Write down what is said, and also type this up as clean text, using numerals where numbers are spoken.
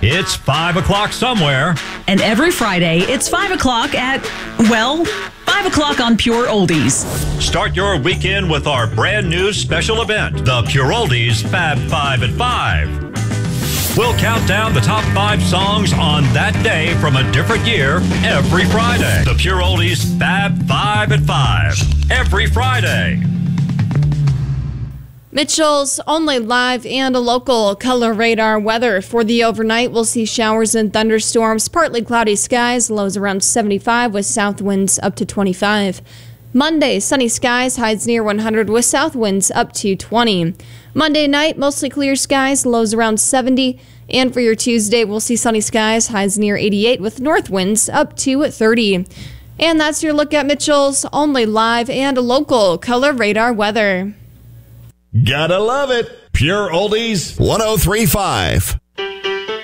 It's 5 o'clock somewhere. And every Friday, it's 5 o'clock at, 5 o'clock on Pure Oldies. Start your weekend with our brand new special event, the Pure Oldies Fab 5 at 5. We'll count down the top 5 songs on that day from a different year every Friday. The Pure Oldies Fab 5 at 5. Every Friday. Mitchell's only live and a local color radar weather. For the overnight, we'll see showers and thunderstorms, partly cloudy skies, lows around 75 with south winds up to 25. Monday, sunny skies, highs near 100 with south winds up to 20. Monday night, mostly clear skies, lows around 70. And for your Tuesday, we'll see sunny skies, highs near 88 with north winds up to 30. And that's your look at Mitchell's only live and local color radar weather. Gotta love it. Pure Oldies 103.5.